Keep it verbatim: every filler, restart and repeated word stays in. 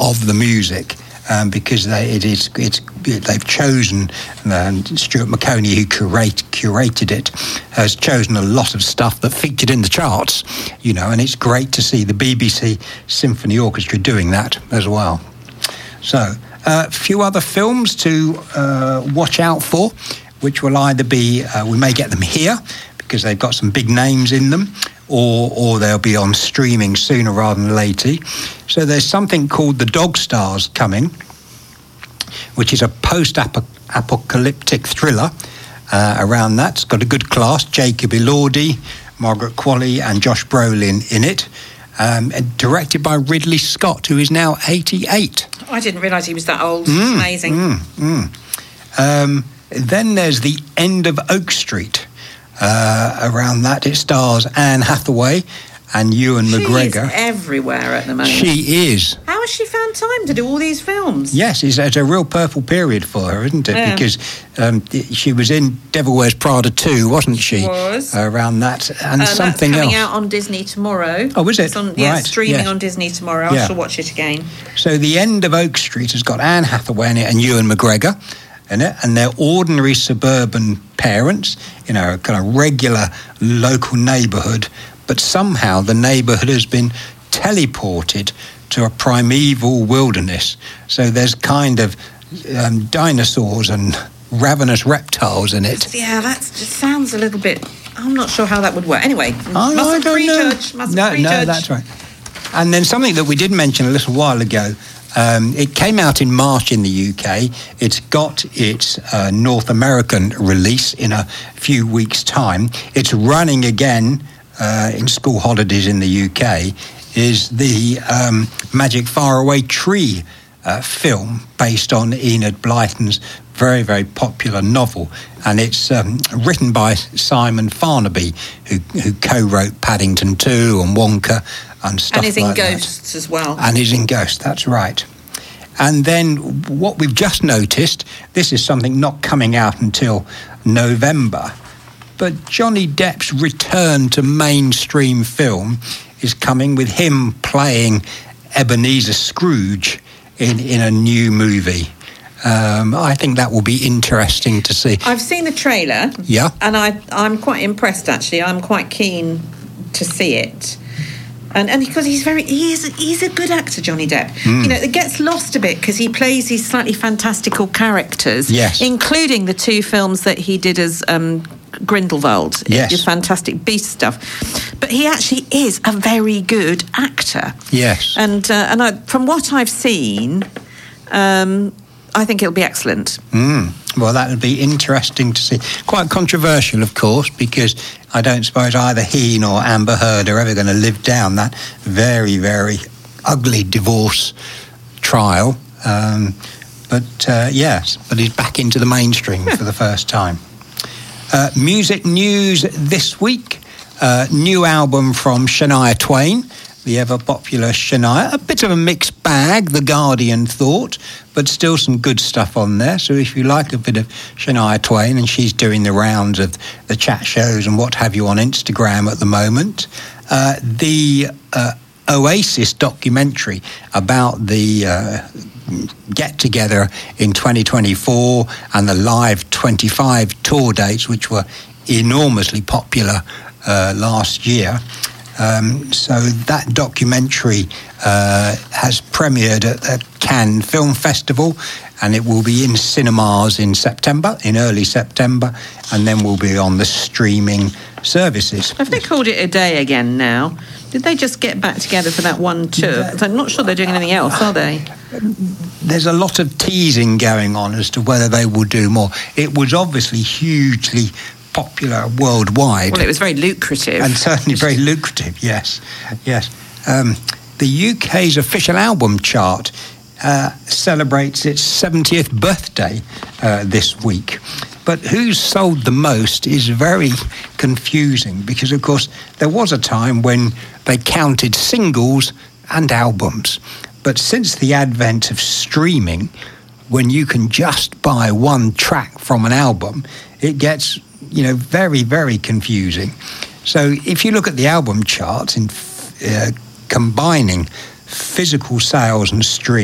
of the music. Um, because they, it is, it's, they've chosen, um, Stuart Maconie, who curate, curated it, has chosen a lot of stuff that featured in the charts, you know, and it's great to see the B B C Symphony Orchestra doing that as well. So, a uh, few other films to uh, watch out for, which will either be, uh, we may get them here, because they've got some big names in them, or or they'll be on streaming sooner rather than later. So there's something called The Dog Stars coming, which is a post-apocalyptic thriller uh, around that. It's got a good cast, Jacob Elordi, Margaret Qualley and Josh Brolin in it, um, and directed by Ridley Scott, who is now eighty-eight. I didn't realise he was that old. Mm, Amazing. Mm, mm. Um, then there's The End of Oak Street. Uh, around that, it stars Anne Hathaway and Ewan she McGregor. She's everywhere at the moment. She is. How has she found time to do all these films? Yes, it's, it's a real purple period for her, isn't it? Yeah. Because um, she was in Devil Wears Prada two, wasn't she? She was. Around that, and uh, something that's coming else. out on Disney tomorrow. Oh, is it? It's on, yeah, right. streaming yes. on Disney tomorrow. Yeah. I shall watch it again. So The End of Oak Street has got Anne Hathaway in it and Ewan McGregor in it, and they're ordinary suburban parents, you know, a kind of regular local neighbourhood, but somehow the neighbourhood has been teleported to a primeval wilderness. So there's kind of um, dinosaurs and ravenous reptiles in it. Yeah, that just sounds a little bit... I'm not sure how that would work. Anyway, I, mustn't I don't prejudge. know. Mustn't no, prejudge. no, that's right. And then something that we did mention a little while ago, um, it came out in March in the U K. It's got its uh, North American release in a few weeks' time. It's running again uh, in school holidays in the U K, is the um, Magic Faraway Tree uh, film based on Enid Blyton's very, very popular novel. And it's um, written by Simon Farnaby, who, who co-wrote Paddington two and Wonka and stuff And is in like that. Ghosts as well. And is in Ghosts, that's right. And then what we've just noticed, this is something not coming out until November, but Johnny Depp's return to mainstream film is coming, with him playing Ebenezer Scrooge in, in a new movie. Um, I think that will be interesting to see. I've seen the trailer. Yeah. And I, I'm quite impressed, actually. I'm quite keen to see it. And and because he's very, he is, he's a good actor, Johnny Depp. Mm. You know, it gets lost a bit because he plays these slightly fantastical characters. Yes. Including the two films that he did as um, Grindelwald. Yes. His Fantastic Beast stuff. But he actually is a very good actor. Yes. And, uh, and I, from what I've seen... Um, I think it'll be excellent. Mm. Well, that would be interesting to see. Quite controversial, of course, because I don't suppose either he nor Amber Heard are ever going to live down that very, very ugly divorce trial. Um, but, uh, yes, but he's back into the mainstream for the first time. Uh, music news this week. Uh, new album from Shania Twain, the ever-popular Shania. A bit of a mixed bag, The Guardian thought, but still some good stuff on there. So if you like a bit of Shania Twain, and she's doing the rounds of the chat shows and what have you on Instagram at the moment, uh, the uh, Oasis documentary about the uh, get-together in twenty twenty-four and the Live twenty-five tour dates, which were enormously popular uh, last year. Um, so that documentary uh, has premiered at the Cannes Film Festival, and it will be in cinemas in September, in early September, and then will be on the streaming services. Have they called it a day again now? Did they just get back together for that one tour? Because I'm not sure they're doing anything else, are they? There's a lot of teasing going on as to whether they will do more. It was obviously hugely popular worldwide. Well, it was very lucrative. And certainly very lucrative, yes. Yes. Um, the U K's official album chart uh, celebrates its seventieth birthday uh, this week. But who's sold the most is very confusing because, of course, there was a time when they counted singles and albums. But since the advent of streaming, when you can just buy one track from an album, it gets, you know, very, very confusing. So if you look at the album charts in uh, combining physical sales and streams,